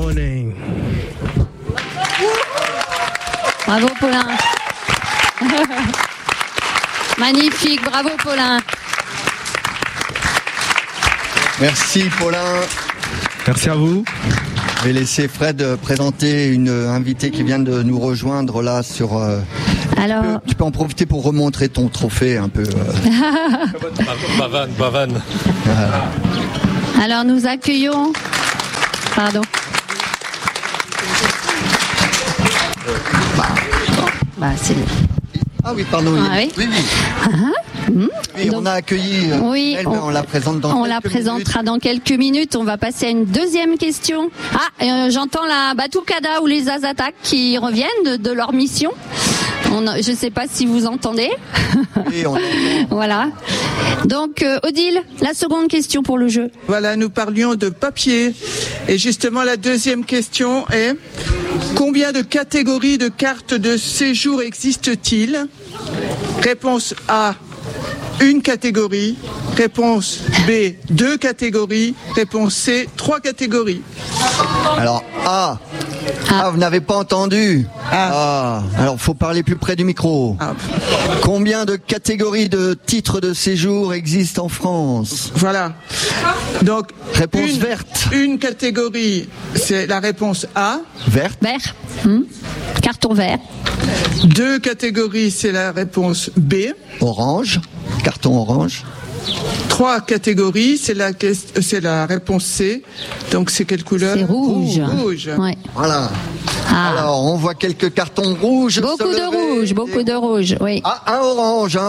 morning. Bravo Paulin. Magnifique, bravo Paulin. Merci Paulin. Merci à vous. Je vais laisser Fred présenter une invitée qui vient de nous rejoindre là sur... Alors... Tu peux en profiter pour remontrer ton trophée un peu. Bavane. Alors nous accueillons... Pardon. C'est... Ah oui, pardon. Ah, oui. Oui, Donc, on a accueilli elle, on la présente dans on quelques la présentera minutes. dans quelques minutes. On va passer à une deuxième question. J'entends la Batucada ou les Azatak qui reviennent de leur mission. Je ne sais pas si vous entendez. Oui, on Voilà. Donc, Odile, la seconde question pour le jeu. Voilà, nous parlions de papier. Et justement, la deuxième question est: combien de catégories de cartes de séjour existe-t-il? Réponse A, une catégorie. Réponse B, 2 catégories. Réponse C, 3 catégories. Alors, vous n'avez pas entendu. Alors, faut parler plus près du micro. Combien de catégories de titres de séjour existent en France? Voilà. Donc, réponse verte. Une catégorie, c'est la réponse A. Verte. Vert. Carton vert. 2 catégories, c'est la réponse B. Orange. Carton orange. 3 catégories, c'est la réponse C. Donc c'est quelle couleur? C'est rouge. Rouge. Ouais. Voilà. Alors, on voit quelques cartons rouges. Beaucoup de rouge, oui. Un orange. 2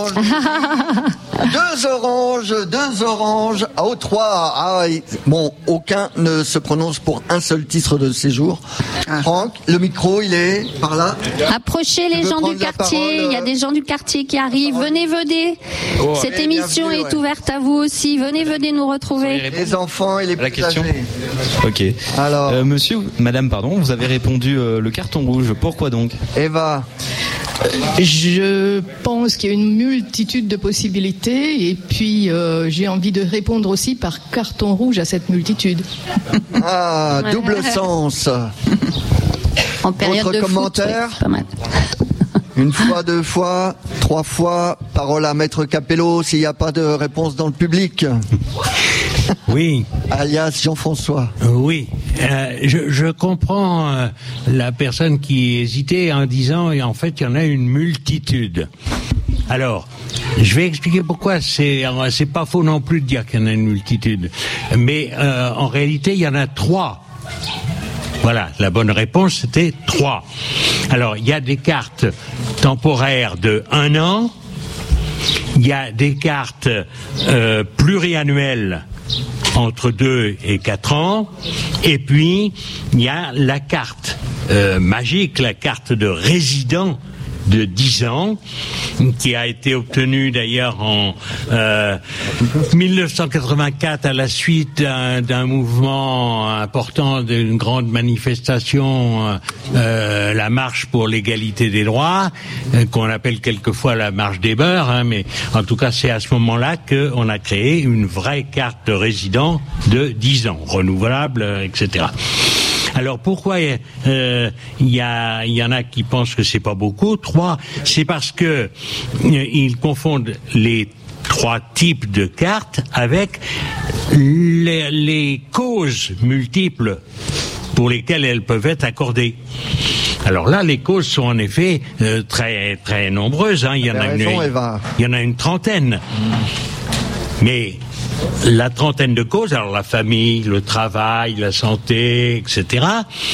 oranges. 3. Bon, aucun ne se prononce pour un seul titre de séjour. Franck, le micro, il est par là. Approchez les gens du quartier. Il y a des gens du quartier qui arrivent. Venez. Cette émission est ouverte à vous aussi. Venez nous retrouver. Les enfants et les plus âgés. Ok. Alors, madame, vous avez répondu le carton rouge. Pourquoi donc? Eva. Je pense qu'il y a une multitude de possibilités et puis j'ai envie de répondre aussi par carton rouge à cette multitude. Double sens. En période Autre de commentaire? foot, pas mal. 1 fois, 2 fois, 3 fois. Parole à Maître Capello s'il n'y a pas de réponse dans le public. Oui. Alias Jean-François. Oui. Je comprends la personne qui hésitait en disant, et en fait, il y en a une multitude. Alors, je vais expliquer pourquoi. C'est pas faux non plus de dire qu'il y en a une multitude. Mais en réalité, il y en a 3. Voilà, la bonne réponse, c'était 3. Alors, il y a des cartes temporaires de 1 an, il y a des cartes pluriannuelles entre 2 et 4 ans, et puis il y a la carte magique, la carte de résident de 10 ans, qui a été obtenue d'ailleurs en 1984 à la suite d'un mouvement important, d'une grande manifestation, la marche pour l'égalité des droits, qu'on appelle quelquefois la marche des beurs, mais en tout cas c'est à ce moment-là qu'on a créé une vraie carte de résident de 10 ans, renouvelable, etc. Alors pourquoi il y en a qui pensent que c'est pas beaucoup? 3, c'est parce que ils confondent les 3 types de cartes avec les causes multiples pour lesquelles elles peuvent être accordées. Alors là, les causes sont en effet très très nombreuses. Il y en a une trentaine. Mais la trentaine de causes, alors la famille, le travail, la santé, etc.,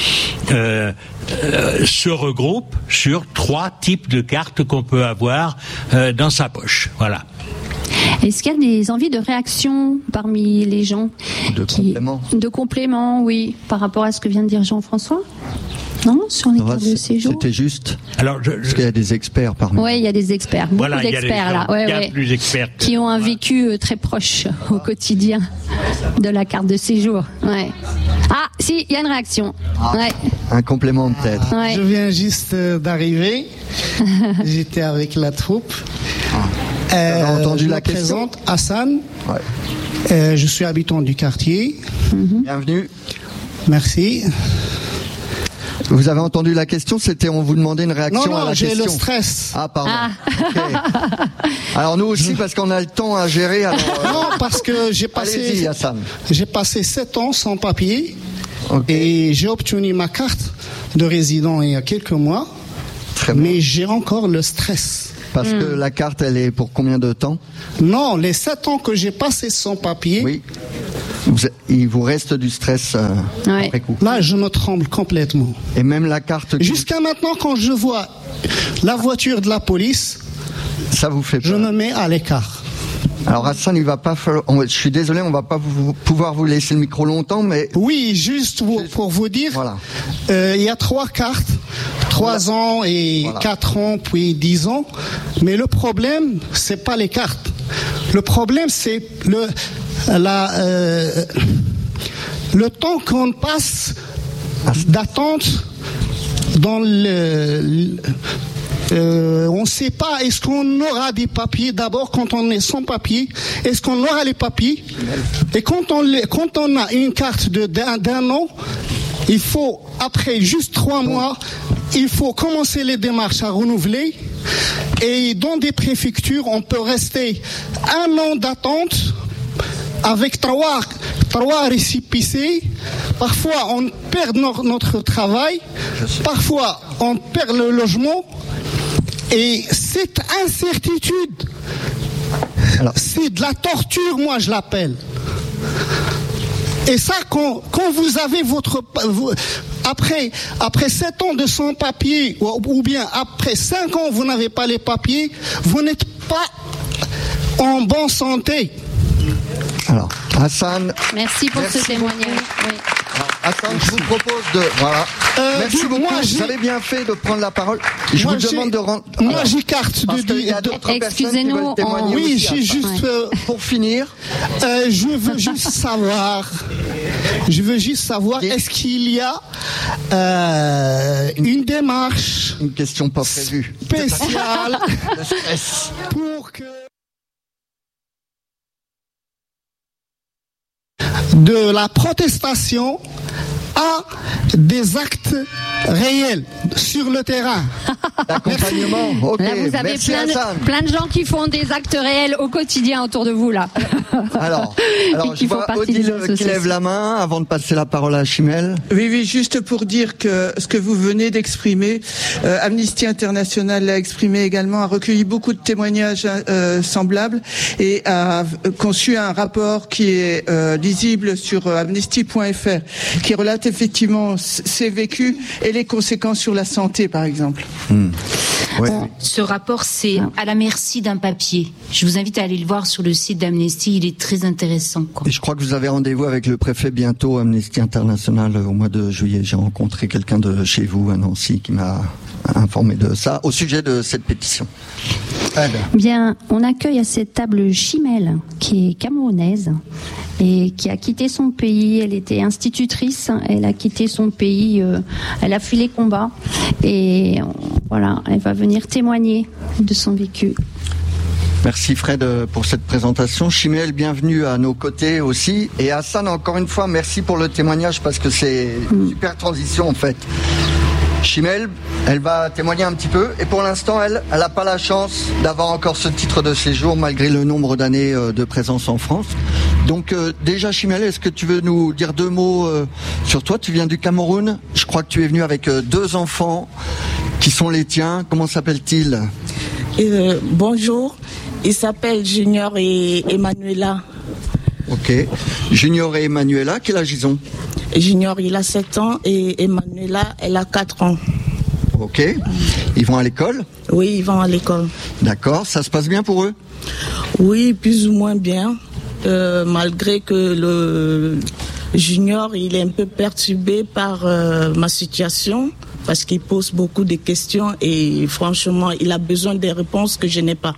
se regroupent sur 3 types de cartes qu'on peut avoir dans sa poche. Voilà. Est-ce qu'il y a des envies de réaction parmi les gens? De compléments, oui, par rapport à ce que vient de dire Jean-François? Non, sur les cartes de séjour. C'était juste. Alors, parce qu'il y a des experts parmi. Oui, il y a des experts. Beaucoup d'experts là. Plus experts qui ont un vécu très proche au quotidien de la carte de séjour. Ouais. Ah, si, il y a une réaction. Ouais. Un complément peut-être. Ouais. Je viens juste d'arriver. J'étais avec la troupe. Vous avez entendu la question? Je me présente, Hassan. Je suis habitant du quartier. Bienvenue. Merci. Vous avez entendu la question, c'était on vous demandait une réaction à la question. Non, j'ai le stress. Ah, pardon. Okay. Alors nous aussi, parce qu'on a le temps à gérer. Alors, non, parce que j'ai passé 7 ans sans papier et j'ai obtenu ma carte de résident il y a quelques mois. Très bien. Mais j'ai encore le stress. Parce que la carte, elle est pour combien de temps? Non, les 7 ans que j'ai passé sans papier. Oui. Il vous reste du stress après coup. Là, je me tremble complètement. Et même la carte... Jusqu'à maintenant, quand je vois la voiture de la police, ça vous fait peur. Je me mets à l'écart. Alors Hassan, il va pas falloir... Je suis désolé, on va pas pouvoir vous laisser le micro longtemps, mais... Oui, juste pour vous dire, voilà. Il y a 3 cartes, 3 ans et 4 ans, puis 10 ans. Mais le problème, c'est pas les cartes. Le problème, c'est le temps qu'on passe d'attente dans on ne sait pas, est-ce qu'on aura des papiers d'abord quand on est sans papier, est-ce qu'on aura les papiers, et quand on a une carte d'un an, il faut, après juste 3 mois, il faut commencer les démarches à renouveler, et dans des préfectures, on peut rester 1 an d'attente avec 3 récépissés. Parfois, on perd notre travail. Parfois, on perd le logement. Et cette incertitude, c'est de la torture, moi je l'appelle. Et ça, quand vous avez après 7 ans de sans-papiers, ou bien après 5 ans, vous n'avez pas les papiers, vous n'êtes pas en bonne santé. Alors, Hassan. Merci pour ce témoignage. Oui. Hassan, je vous propose de... Voilà. Merci beaucoup. Vous avez bien fait de prendre la parole. Je vous demande de rendre... Moi, j'ai carte de... Excusez-nous. Oui, j'ai juste... Pour finir... je veux juste savoir, est-ce qu'il y a une démarche... Une question pas prévue. Spéciale pour que... de la protestation à des actes réels sur le terrain. L'accompagnement. Okay. Là, vous avez plein de gens qui font des actes réels au quotidien autour de vous, là. Alors je vois Odile qui lève la main avant de passer la parole à Chimel. Oui, juste pour dire que ce que vous venez d'exprimer, Amnesty International l'a exprimé également, a recueilli beaucoup de témoignages semblables et a conçu un rapport qui est lisible sur amnesty.fr, qui relate effectivement ces vécus et les conséquences sur la santé, par exemple. Ouais. Ce rapport, c'est à la merci d'un papier. Je vous invite à aller le voir sur le site d'Amnesty, il est très intéressant. Et je crois que vous avez rendez-vous avec le préfet bientôt, Amnesty International, au mois de juillet. J'ai rencontré quelqu'un de chez vous à Nancy qui m'a informé de ça, au sujet de cette pétition. Bien, on accueille à cette table Chimel, qui est camerounaise et qui a quitté son pays. Elle était institutrice, elle a quitté son pays, elle a fui les combats et voilà, elle va venir témoigner de son vécu. Merci Fred pour cette présentation. Chimel, bienvenue à nos côtés aussi. Et Hassan, encore une fois, merci pour le témoignage parce que c'est une super transition en fait. Chimel, elle va témoigner un petit peu et pour l'instant, elle n'a pas la chance d'avoir encore ce titre de séjour malgré le nombre d'années de présence en France. Donc déjà Chimel, est-ce que tu veux nous dire 2 mots sur toi? Tu viens du Cameroun, je crois que tu es venu avec 2 enfants qui sont les tiens. Comment s'appellent-ils? Bonjour, ils s'appellent Junior et Emanuela. Ok. Junior et Emanuela, quel âge ils ont? Junior, il a 7 ans et Emanuela, elle a 4 ans. Ok. Ils vont à l'école? Oui, ils vont à l'école. D'accord. Ça se passe bien pour eux? Oui, plus ou moins bien. Malgré que le Junior, il est un peu perturbé par ma situation parce qu'il pose beaucoup de questions et franchement, il a besoin des réponses que je n'ai pas.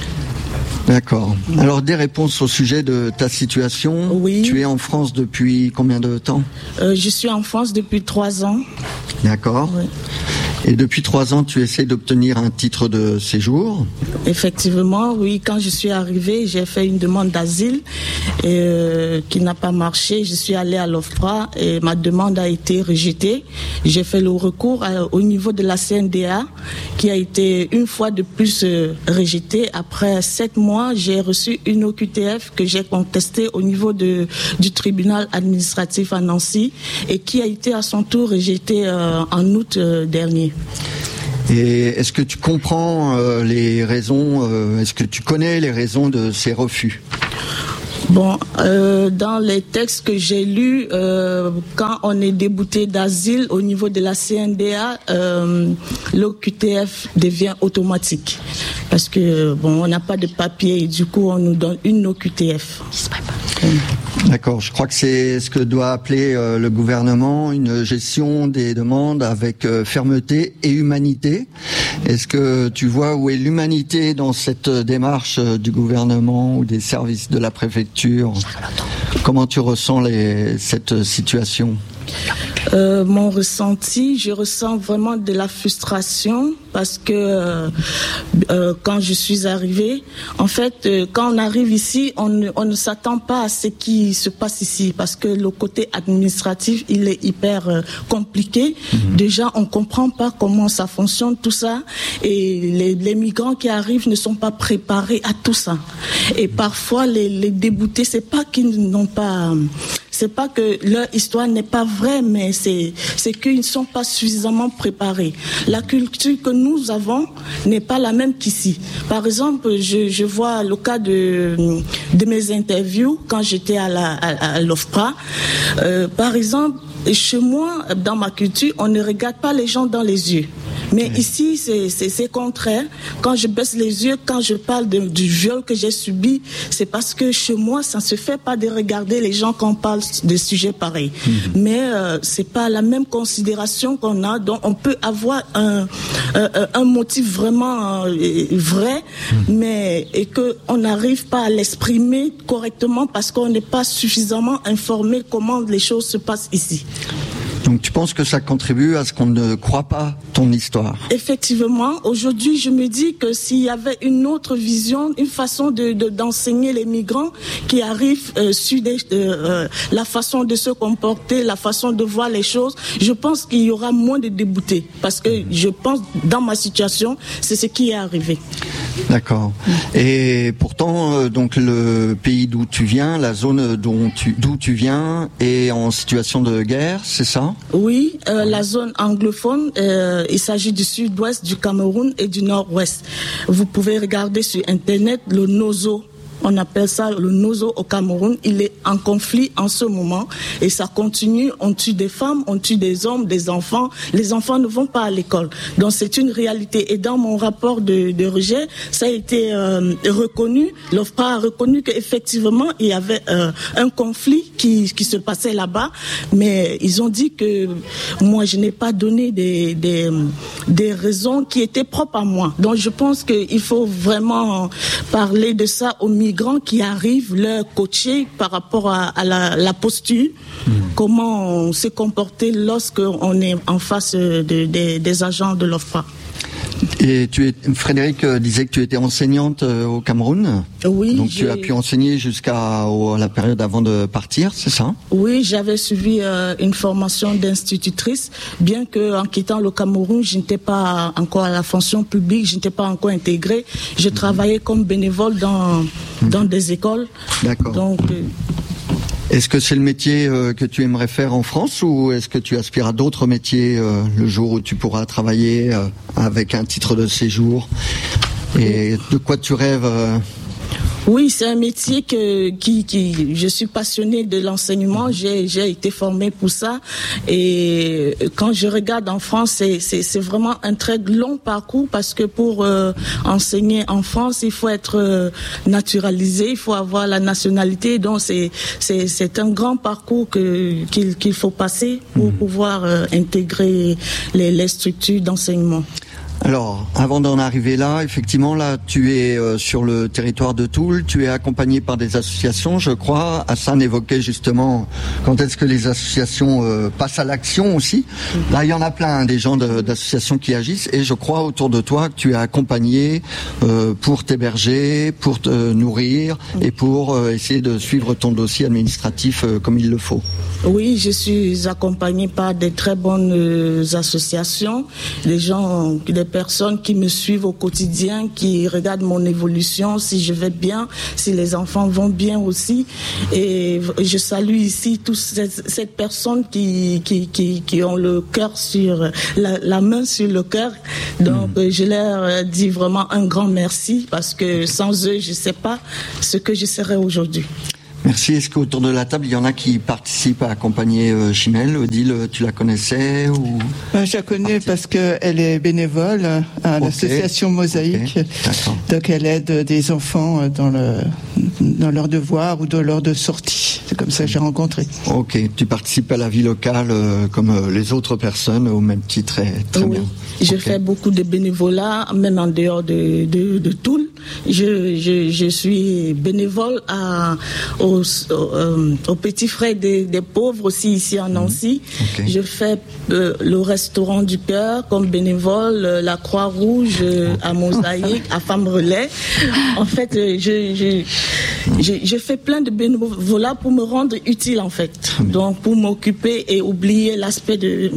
D'accord. Alors des réponses au sujet de ta situation. Oui. Tu es en France depuis combien de temps? Je suis en France depuis 3 ans. D'accord. Oui. Et depuis 3 ans, tu essaies d'obtenir un titre de séjour? Effectivement, oui. Quand je suis arrivée, j'ai fait une demande d'asile qui n'a pas marché. Je suis allée à l'OFPRA et ma demande a été rejetée. J'ai fait le recours au niveau de la CNDA qui a été une fois de plus rejetée. Après 7 mois, j'ai reçu une OQTF que j'ai contestée au niveau du tribunal administratif à Nancy et qui a été à son tour rejetée en août dernier. Et est-ce que tu comprends les raisons, est-ce que tu connais les raisons de ces refus? Bon, dans les textes que j'ai lus, quand on est débouté d'asile au niveau de la CNDA, l'OQTF devient automatique. Parce que, bon, on n'a pas de papier et du coup, on nous donne une OQTF. D'accord, je crois que c'est ce que doit appeler le gouvernement une gestion des demandes avec fermeté et humanité. Est-ce que tu vois où est l'humanité dans cette démarche du gouvernement ou des services de la préfecture? Comment tu ressens cette situation? Mon ressenti, je ressens vraiment de la frustration parce que quand je suis arrivée, en fait, quand on arrive ici, on ne s'attend pas à ce qui se passe ici parce que le côté administratif, il est hyper compliqué. Déjà, on comprend pas comment ça fonctionne tout ça et les migrants qui arrivent ne sont pas préparés à tout ça. Et parfois, les déboutés, c'est pas qu'ils n'ont pas... C'est pas que leur histoire n'est pas vraie, mais c'est qu'ils ne sont pas suffisamment préparés. La culture que nous avons n'est pas la même qu'ici. Par exemple, je vois le cas de mes interviews quand j'étais à l'OFPRA. Par exemple, chez moi, dans ma culture, on ne regarde pas les gens dans les yeux. Mais ici, c'est contraire. Quand je baisse les yeux, quand je parle du viol que j'ai subi, c'est parce que chez moi, ça ne se fait pas de regarder les gens quand on parle de sujets pareils. Mais c'est pas la même considération qu'on a. Donc, on peut avoir un motif vraiment vrai, mais et que on n'arrive pas à l'exprimer correctement parce qu'on n'est pas suffisamment informé comment les choses se passent ici. Donc tu penses que ça contribue à ce qu'on ne croit pas ton histoire? Effectivement, aujourd'hui je me dis que s'il y avait une autre vision, une façon d'enseigner les migrants qui arrivent sur la façon de se comporter, la façon de voir les choses, je pense qu'il y aura moins de déboutés. Parce que je pense, dans ma situation, c'est ce qui est arrivé. D'accord. Et pourtant, donc le pays d'où tu viens, la zone d'où tu viens est en situation de guerre, c'est ça? Oui, la zone anglophone, il s'agit du sud-ouest du Cameroun et du nord-ouest. Vous pouvez regarder sur Internet le Nozo. On appelle ça le Nozo au Cameroun. Il est en conflit en ce moment et ça continue. On tue des femmes, on tue des hommes, des enfants. Les enfants ne vont pas à l'école. Donc c'est une réalité. Et dans mon rapport de rejet, ça a été reconnu. L'OFPRA a reconnu qu'effectivement il y avait un conflit qui se passait là-bas. Mais ils ont dit que moi je n'ai pas donné des raisons qui étaient propres à moi. Donc je pense qu'il faut vraiment parler de ça aux migrants qui arrivent, leur coacher par rapport à la posture, comment se comporter lorsqu'on est en face des agents de l'OFPRA. Et Frédéric disait que tu étais enseignante au Cameroun. Oui. Donc tu as pu enseigner jusqu'à la période avant de partir, c'est ça? Oui, j'avais suivi une formation d'institutrice, bien que en quittant le Cameroun, je n'étais pas encore à la fonction publique, je n'étais pas encore intégrée. Je travaillais comme bénévole dans des écoles. D'accord. Donc est-ce que c'est le métier que tu aimerais faire en France ou est-ce que tu aspires à d'autres métiers le jour où tu pourras travailler avec un titre de séjour? Et de quoi tu rêves Oui, c'est un métier je suis passionnée de l'enseignement. J'ai été formée pour ça. Et quand je regarde en France, c'est vraiment un très long parcours parce que pour enseigner en France, il faut être naturalisé, il faut avoir la nationalité. Donc c'est un grand parcours qu'il faut passer pour pouvoir intégrer les structures d'enseignement. Alors, avant d'en arriver là, effectivement, là, tu es sur le territoire de Toul, tu es accompagné par des associations, je crois. Hassan évoquait justement quand est-ce que les associations passent à l'action aussi. Là, il y en a plein, des gens d'associations qui agissent, et je crois autour de toi que tu es accompagné pour t'héberger, pour te nourrir et pour essayer de suivre ton dossier administratif comme il le faut. Oui, je suis accompagnée par des très bonnes associations, des personnes qui me suivent au quotidien, qui regardent mon évolution, si je vais bien, si les enfants vont bien aussi. Et je salue ici toutes ces personnes qui ont le cœur sur la main sur le cœur. Donc je leur dis vraiment un grand merci, parce que sans eux, je ne sais pas ce que je serais aujourd'hui. Merci. Est-ce qu'autour de la table, il y en a qui participent à accompagner Chimel? Odile, tu la connaissais ou... Je la connais parce qu'elle est bénévole à l'association Mosaïque. Okay. Donc elle aide des enfants dans leurs devoirs ou dans l'heure de sortie. C'est comme ça que j'ai rencontré. Ok, tu participes à la vie locale comme les autres personnes au même titre. Très bien. Je fais beaucoup de bénévolat, même en dehors de Toul. Je suis bénévole aux petits frères des pauvres aussi ici en Nancy. Je fais le restaurant du cœur comme bénévole, la Croix-Rouge à Mosaïque, à Femmes Relais. En fait, je fais plein de bénévolat pour me rendre utile en fait. Donc pour m'occuper et oublier l'aspect de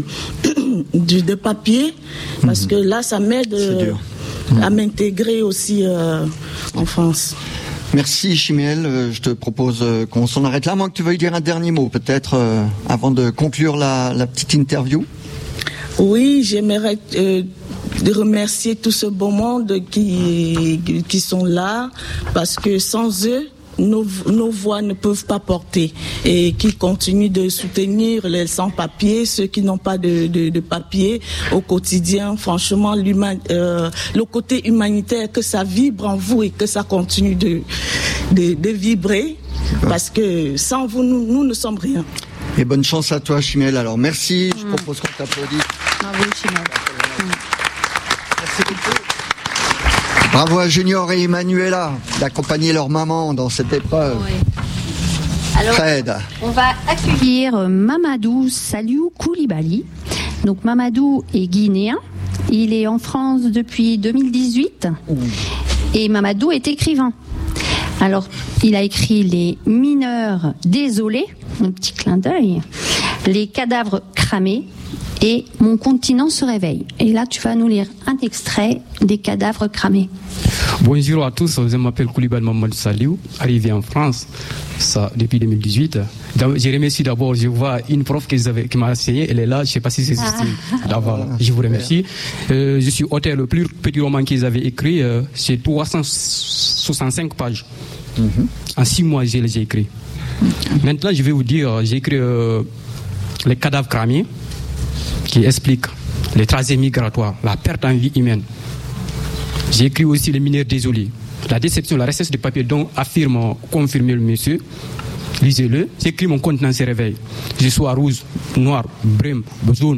papier, parce que là ça m'aide à m'intégrer aussi en France. Merci Chimel, je te propose qu'on s'en arrête là, à moins que tu veuilles dire un dernier mot peut-être avant de conclure la petite interview. Oui, j'aimerais remercier tout ce beau monde qui sont là, parce que sans eux, nos voix ne peuvent pas porter, et qui continuent de soutenir les sans-papiers, ceux qui n'ont pas de papier au quotidien. Franchement, le côté humanitaire, que ça vibre en vous et que ça continue de vibrer, parce que sans vous, nous ne sommes rien. Et bonne chance à toi, Chimel. Alors merci, je propose qu'on t'applaudisse. Bravo, Chimel. Merci beaucoup. Bravo à Junior et Emmanuela d'accompagner leur maman dans cette épreuve. Oui. Alors, Fred. On va accueillir Mamadou Saliou Koulibaly. Donc Mamadou est guinéen. Il est en France depuis 2018. Et Mamadou est écrivain. Alors, il a écrit Les mineurs désolés, un petit clin d'œil, Les cadavres cramés et Mon continent se réveille. Et là, tu vas nous lire un extrait des cadavres cramés. Bonjour à tous, je m'appelle Koulibaly Mamadou Saliou, arrivé en France depuis 2018. Je remercie d'abord, je vois une prof qui m'a enseigné, elle est là, je ne sais pas si c'est d'abord. Je vous remercie. Je suis auteur, le plus petit roman qu'ils avaient écrit, c'est 365 pages. En 6 mois, je les ai écrits. Maintenant, je vais vous dire, j'ai écrit Les cadavres cramés, qui explique les trajets migratoires, la perte en vie humaine. J'ai écrit aussi Les mineurs désolés, la déception, la recherche de papier dont confirmé le monsieur. Lisez-le. J'ai écrit Mon continent se réveille. Je suis rouge, noir, brun, jaune.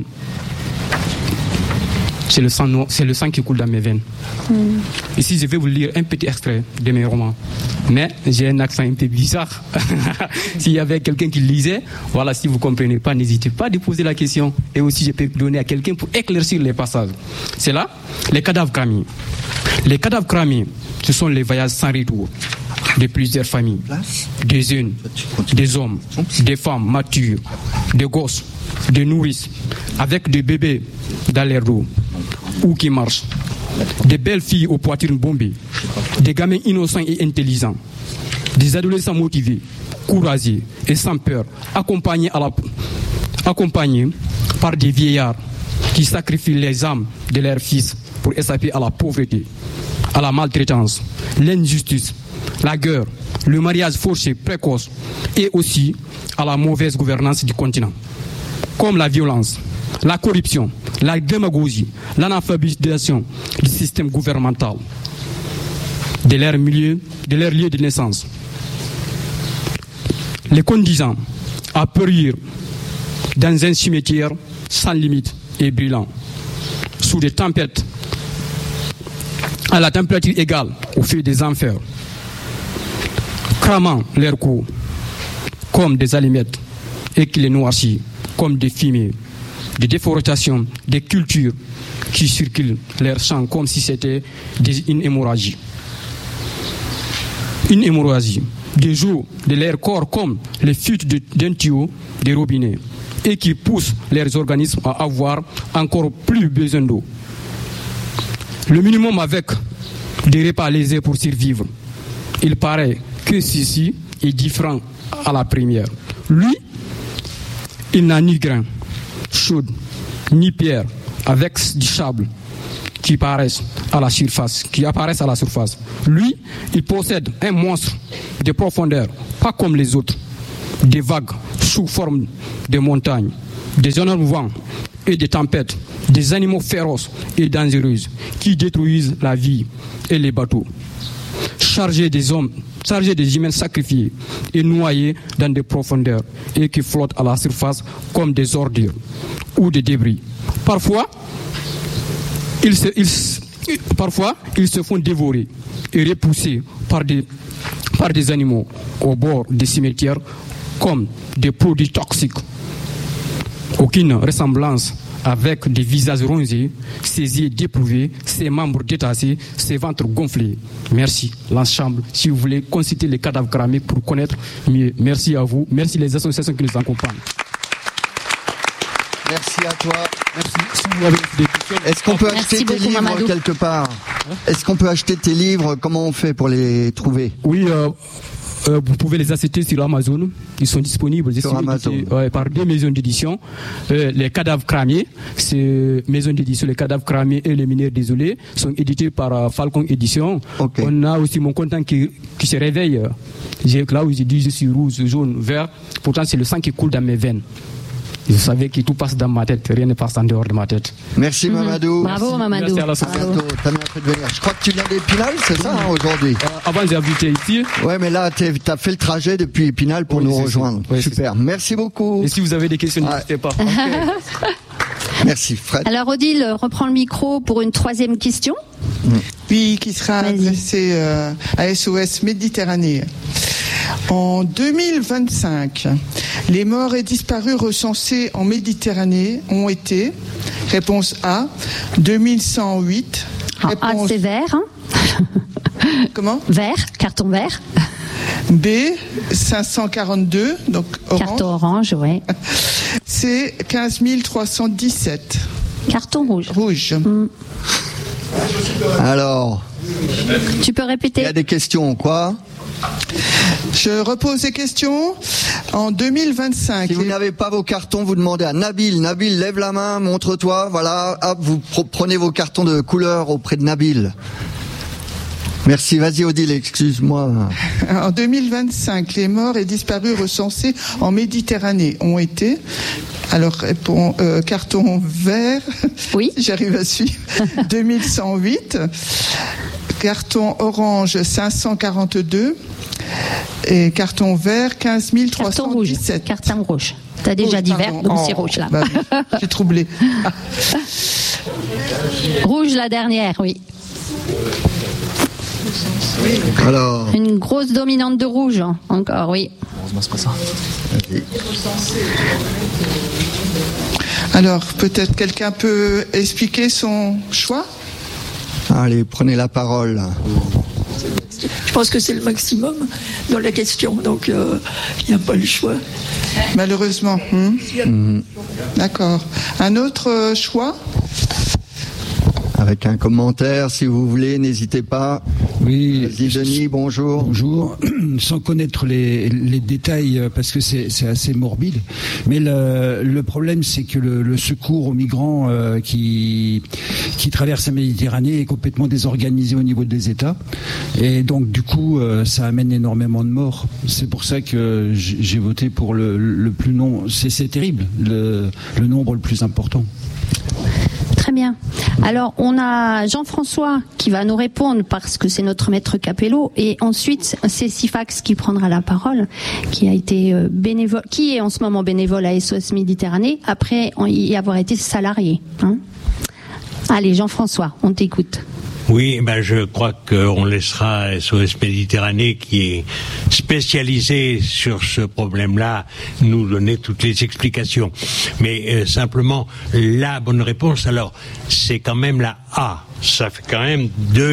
C'est le sang qui coule dans mes veines. Ici, je vais vous lire un petit extrait de mes romans. Mais j'ai un accent un peu bizarre. S'il y avait quelqu'un qui lisait, voilà, si vous ne comprenez pas, n'hésitez pas à poser la question. Et aussi, je peux donner à quelqu'un pour éclaircir les passages. C'est là, les cadavres cramés. Les cadavres cramés, ce sont les voyages sans retour de plusieurs familles, des jeunes, des hommes, des femmes matures, des gosses, des nourrices, avec des bébés dans les roues ou qui marchent, des belles filles aux poitrines bombées, des gamins innocents et intelligents, des adolescents motivés, courageux et sans peur, accompagnés par des vieillards qui sacrifient les âmes de leurs fils pour échapper à la pauvreté, à la maltraitance, l'injustice, la guerre, le mariage forcé précoce et aussi à la mauvaise gouvernance du continent, comme la violence, la corruption, la démagogie, l'analphabétisation du système gouvernemental, de leur lieu de naissance, les conduisant à périr dans un cimetière sans limite et brillant, sous des tempêtes à la température égale au feu des enfers, cramant leur cou comme des allumettes et qui les noircit comme des fumées, des déforestations, des cultures qui circulent leur sang comme si c'était une hémorragie. Une hémorragie. Des eaux de leur corps comme les fuites d'un tuyau des robinets et qui poussent leurs organismes à avoir encore plus besoin d'eau. Le minimum avec des repas lésés pour survivre. Il paraît que ceci est différent à la première. Lui, il n'a ni grain chaude, ni pierre, avec du sable qui apparaissent à la surface. Lui, il possède un monstre de profondeur, pas comme les autres. Des vagues sous forme de montagnes, des énormes vents et des tempêtes, des animaux féroces et dangereux qui détruisent la vie et les bateaux. Chargés des humains sacrifiés et noyés dans des profondeurs et qui flottent à la surface comme des ordures ou des débris. Parfois, ils se font dévorer et repousser par des animaux au bord des cimetières comme des produits toxiques. Aucune ressemblance avec des visages rongés, ses yeux déprouvés, ses membres détassés, ses ventres gonflés. Merci, l'ensemble. Si vous voulez consulter les cadavres cramés pour connaître mieux. Merci à vous. Merci les associations qui nous accompagnent. Merci à toi. Merci. Si vous avez des questions, est-ce qu'on peut acheter tes livres Mamadou quelque part? Est-ce qu'on peut acheter tes livres? Comment on fait pour les trouver? Oui, vous pouvez les acheter sur Amazon. Ils sont disponibles par deux maisons d'édition. Les cadavres cramés, c'est maison d'édition. Les cadavres cramés et les mineurs désolés sont édités par Falcon Édition. Okay. On a aussi mon content qui se réveille. Là où je dis je suis rouge, jaune, vert. Pourtant, c'est le sang qui coule dans mes veines. Vous savez que tout passe dans ma tête, rien ne passe en dehors de ma tête. Merci Mamadou. Bravo Mamadou. Merci à t'as bien fait de venir. Je crois que tu viens d'Épinal, c'est ça aujourd'hui Avant j'ai habité ici. Ouais, mais là t'as fait le trajet depuis Épinal pour nous rejoindre. Oui, super. Merci beaucoup. Et si vous avez des questions, n'hésitez pas. Okay. Merci Fred. Alors Odile reprend le micro pour une troisième question. Oui, qui sera adressée à SOS Méditerranée. En 2025, les morts et disparus recensés en Méditerranée ont été, réponse A, 2108. A, c'est vert. Comment? Vert, carton vert. B, 542, donc orange. Carton orange, oui. C, 15 317. Carton rouge. Rouge. Alors, tu peux répéter? Il y a des questions, quoi? Je repose les questions. En 2025. Si vous n'avez pas vos cartons, vous demandez à Nabil. Nabil, lève la main, montre-toi. Voilà, hop, vous prenez vos cartons de couleur auprès de Nabil. Merci, vas-y Odile, excuse-moi. En 2025, les morts et disparus recensés en Méditerranée ont été, alors carton vert, oui. J'arrive à suivre, 2108, carton orange 542 et carton vert 15 317. Carton rouge. T'as déjà dit vert, donc c'est rouge là. Bah, je suis troublé. Rouge la dernière, oui. Alors. Une grosse dominante de rouge, encore, oui. Heureusement, c'est pas ça. Vas-y. Alors, peut-être quelqu'un peut expliquer son choix? Allez, prenez la parole. Je pense que c'est le maximum dans la question, donc il n'y a pas le choix. Malheureusement. D'accord. Un autre choix? Avec un commentaire, si vous voulez, n'hésitez pas. Oui. Vas-y, Denis, bonjour. Bonjour. Sans connaître les détails, parce que c'est assez morbide, mais le problème, c'est que le secours aux migrants qui traversent la Méditerranée est complètement désorganisé au niveau des États, et donc du coup, ça amène énormément de morts. C'est pour ça que j'ai voté pour le plus non. C'est terrible, le nombre le plus important. Très bien. Alors, on a Jean-François qui va nous répondre parce que c'est notre maître Capello, et ensuite c'est Sifax qui prendra la parole, qui a été bénévole, qui est en ce moment bénévole à SOS Méditerranée après y avoir été salarié. Allez, Jean-François, on t'écoute. Oui, je crois qu'on laissera SOS Méditerranée, qui est spécialisé sur ce problème-là, nous donner toutes les explications. Mais simplement, la bonne réponse, alors, c'est quand même la A. Ça fait quand même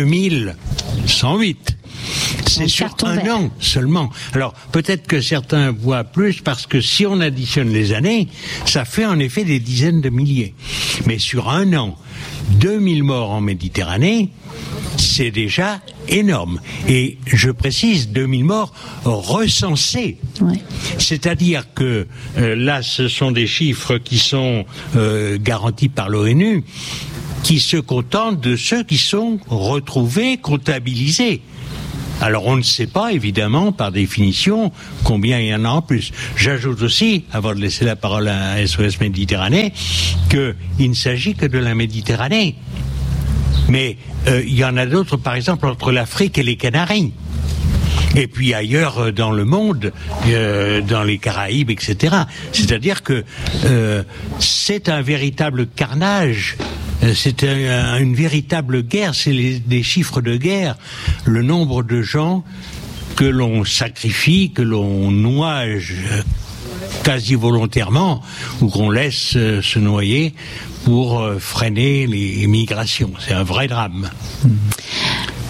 2108. C'est sur un an seulement. Alors, peut-être que certains voient plus, parce que si on additionne les années, ça fait en effet des dizaines de milliers. Mais sur un an, 2000 morts en Méditerranée, c'est déjà énorme. Et je précise, 2000 morts recensés. Ouais. C'est-à-dire que là, ce sont des chiffres qui sont garantis par l'ONU, qui se contentent de ceux qui sont retrouvés, comptabilisés. Alors on ne sait pas, évidemment, par définition, combien il y en a en plus. J'ajoute aussi, avant de laisser la parole à SOS Méditerranée, qu'il ne s'agit que de la Méditerranée. Mais il y en a d'autres, par exemple, entre l'Afrique et les Canaries. Et puis ailleurs dans le monde, dans les Caraïbes, etc. C'est-à-dire que c'est un véritable carnage. C'est une véritable guerre, c'est des chiffres de guerre. Le nombre de gens que l'on sacrifie, que l'on noie quasi volontairement, ou qu'on laisse se noyer pour freiner les migrations. C'est un vrai drame. Sifax ?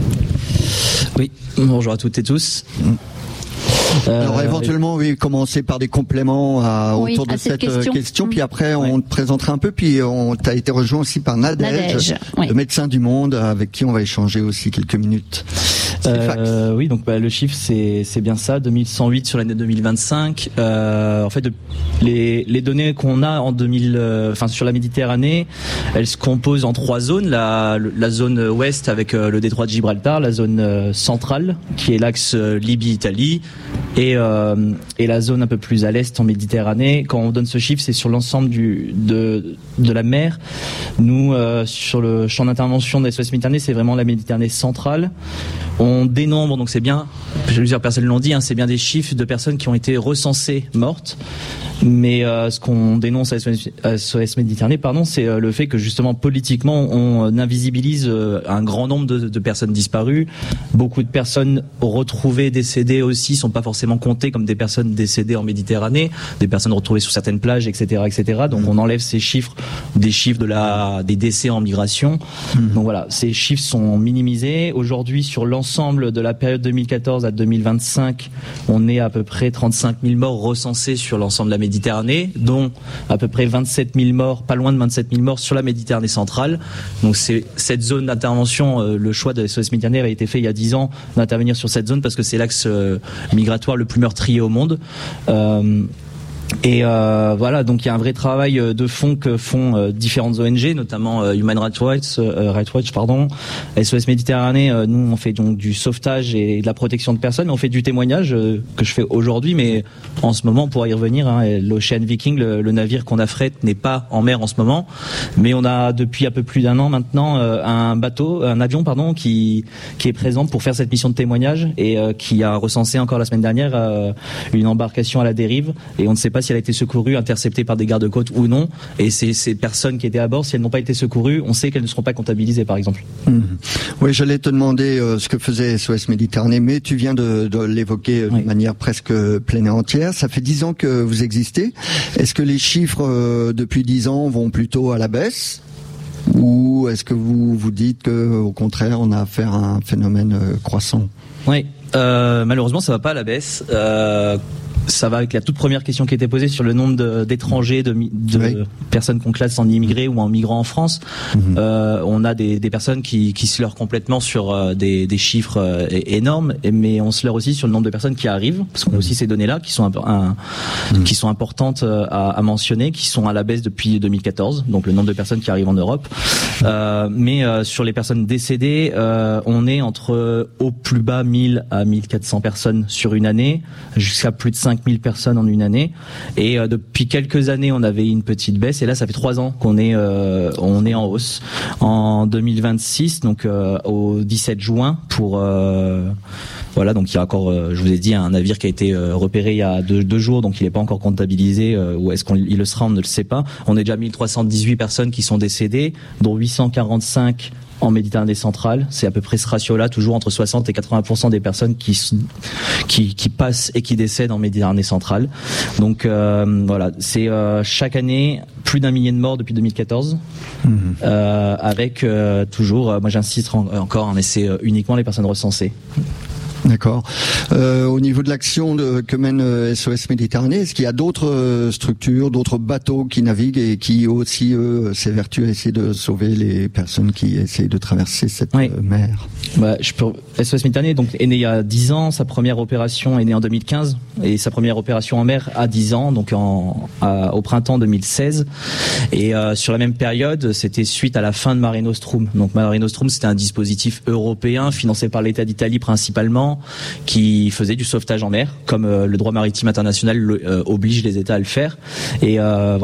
Oui, bonjour à toutes et tous. Alors éventuellement, oui, commencer par des compléments autour de cette question, puis après on te présentera un peu, puis on t'a été rejoint aussi par Nadège, le médecin du Monde, avec qui on va échanger aussi quelques minutes. Oui, donc le chiffre c'est bien ça, 2108 sur l'année 2025. En fait, les données qu'on a sur la Méditerranée, elles se composent en 3 zones. La zone ouest avec le détroit de Gibraltar, la zone centrale qui est l'axe Libye-Italie, et la zone un peu plus à l'est en Méditerranée. Quand on donne ce chiffre, c'est sur l'ensemble de la mer. Nous, sur le champ d'intervention de SOS Méditerranée, c'est vraiment la Méditerranée centrale. On dénombre, donc c'est bien, plusieurs personnes l'ont dit, c'est bien des chiffres de personnes qui ont été recensées mortes. Mais ce qu'on dénonce à SOS Méditerranée, c'est le fait que justement politiquement on invisibilise un grand nombre de personnes disparues. Beaucoup de personnes retrouvées, décédées aussi, sont pas forcément comptées comme des personnes décédées en Méditerranée, des personnes retrouvées sur certaines plages, etc., etc. Donc on enlève ces chiffres, des chiffres des décès en migration. Donc voilà, ces chiffres sont minimisés. Aujourd'hui, sur l'ensemble de la période 2014 à 2025, on est à peu près 35 000 morts recensés sur l'ensemble de la Méditerranée, dont à peu près 27 000 morts, pas loin de 27 000 morts sur la Méditerranée centrale. Donc c'est cette zone d'intervention, le choix de SOS Méditerranée a été fait il y a 10 ans d'intervenir sur cette zone parce que c'est l'axe migratoire le plus meurtrier au monde. Et voilà, donc il y a un vrai travail de fond que font différentes ONG, notamment Human Rights Watch, SOS Méditerranée. Nous, on fait donc du sauvetage et de la protection de personnes. On fait du témoignage que je fais aujourd'hui, mais en ce moment, on pourra y revenir. L'Ocean Viking, le navire qu'on affrète, n'est pas en mer en ce moment, mais on a depuis un peu plus d'un an maintenant un avion, qui est présent pour faire cette mission de témoignage et qui a recensé encore la semaine dernière une embarcation à la dérive, et on ne sait pas si elle a été secourue, interceptée par des gardes-côtes ou non. Et ces personnes qui étaient à bord, si elles n'ont pas été secourues, on sait qu'elles ne seront pas comptabilisées, par exemple. Oui, j'allais te demander ce que faisait SOS Méditerranée, mais tu viens de l'évoquer de manière presque pleine et entière. Ça fait 10 ans que vous existez. Est-ce que les chiffres depuis 10 ans vont plutôt à la baisse ? Ou est-ce que vous vous dites que, au contraire, on a affaire à un phénomène croissant ? Oui, malheureusement, ça va pas à la baisse. Ça va avec la toute première question qui était posée sur le nombre d'étrangers, de personnes qu'on classe en immigrés ou en migrants en France. On a des personnes qui se leurrent complètement sur des chiffres énormes, mais on se leurre aussi sur le nombre de personnes qui arrivent, parce qu'on a aussi ces données-là qui sont qui sont importantes à mentionner, qui sont à la baisse depuis 2014, donc le nombre de personnes qui arrivent en Europe. Mais sur les personnes décédées, on est entre au plus bas 1000 à 1400 personnes sur une année, jusqu'à plus de 5000 5000 personnes en une année. Et depuis quelques années, on avait une petite baisse. Et là, ça fait 3 ans qu'on est en hausse. En 2026, donc au 17 juin, pour voilà, donc il y a encore, je vous ai dit, un navire qui a été repéré il y a 2 jours, donc il n'est pas encore comptabilisé. Où est-ce qu'il le sera, on ne le sait pas. On est déjà 1318 personnes qui sont décédées, dont 845 en Méditerranée centrale. C'est à peu près ce ratio-là, toujours entre 60 et 80% des personnes qui passent et qui décèdent en Méditerranée centrale. Donc voilà, c'est chaque année plus d'1 millier de morts depuis 2014, avec toujours, moi j'insiste encore, mais c'est uniquement les personnes recensées. D'accord. Au niveau de l'action que mène SOS Méditerranée, est-ce qu'il y a d'autres structures, d'autres bateaux qui naviguent et qui aussi, eux, s'évertuent à essayer de sauver les personnes qui essayent de traverser cette mer? SOS Méditerranée donc, est né il y a 10 ans, sa première opération est née en 2015, et sa première opération en mer a 10 ans, donc au printemps 2016. Et sur la même période, c'était suite à la fin de Mare Nostrum. Donc Mare Nostrum, c'était un dispositif européen financé par l'État d'Italie principalement, qui faisait du sauvetage en mer, comme le droit maritime international oblige les États à le faire. Et voilà,